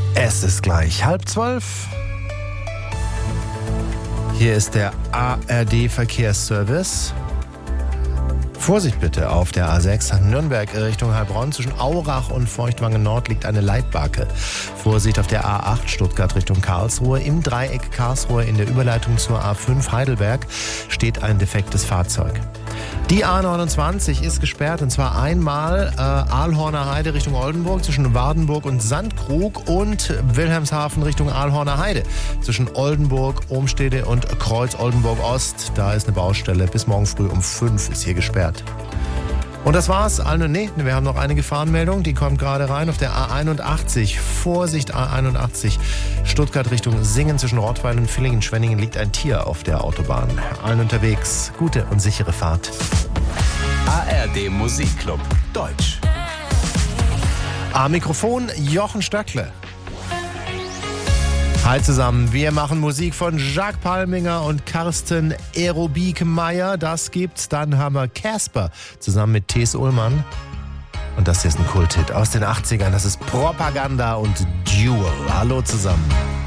Es ist gleich 11:30. Hier ist der ARD-Verkehrsservice. Vorsicht bitte auf der A6 Nürnberg Richtung Heilbronn. Zwischen Aurach und Feuchtwangen Nord liegt eine Leitbacke. Vorsicht auf der A8 Stuttgart Richtung Karlsruhe. Im Dreieck Karlsruhe in der Überleitung zur A5 Heidelberg steht ein defektes Fahrzeug. Die A29 ist gesperrt und zwar einmal Ahlhorner Heide Richtung Oldenburg zwischen Wardenburg und Sandkrug und Wilhelmshaven Richtung Ahlhorner Heide zwischen Oldenburg, Ohmstede und Kreuz Oldenburg Ost. Da ist eine Baustelle. Bis morgen früh um 5 ist hier gesperrt. Und das war's. Wir haben noch eine Gefahrenmeldung, die kommt gerade rein auf der A81. Vorsicht A81, Stuttgart Richtung Singen zwischen Rottweil und Villingen-Schwenningen liegt ein Tier auf der Autobahn. Allen unterwegs, gute und sichere Fahrt. ARD Musikclub Deutsch. Am Mikrofon Jochen Stöckle. Hi zusammen, wir machen Musik von Jacques Palminger und Carsten Aerobik-Meyer. Das gibt's. Dann haben wir Casper zusammen mit T.S. Ullmann. Und das hier ist ein Kulthit aus den 80ern. Das ist Propaganda und Duel. Hallo zusammen.